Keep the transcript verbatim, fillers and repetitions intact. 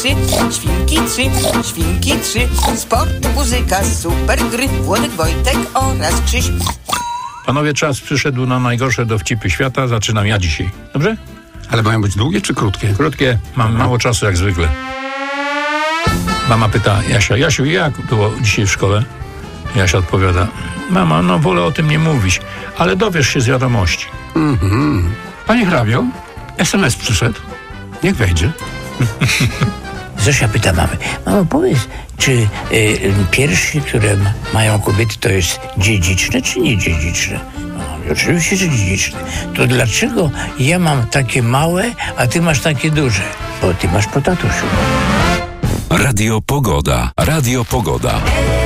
Świnki trzy, świnki trzy, sport, muzyka, super gry, Włodek, Wojtek oraz Krzyś. Panowie, czas przyszedł na najgorsze dowcipy świata. Zaczynam ja dzisiaj. Dobrze? Ale mają być długie czy krótkie? Krótkie. Mam mało czasu jak zwykle. Mama pyta Jasia: Jasiu, jak było dzisiaj w szkole? Jasia odpowiada: mama, no wolę o tym nie mówić, ale dowiesz się z wiadomości. Mm-hmm. Panie hrabio, es em es przyszedł. Niech wejdzie. Zosia pyta mamy: mamo, powiedz, czy y, piersi, które mają kobiety, to jest dziedziczne czy niedziedziczne? No, oczywiście, że dziedziczne. To dlaczego ja mam takie małe, a ty masz takie duże? Bo ty masz po tatusiu. Radio Pogoda. Radio Pogoda.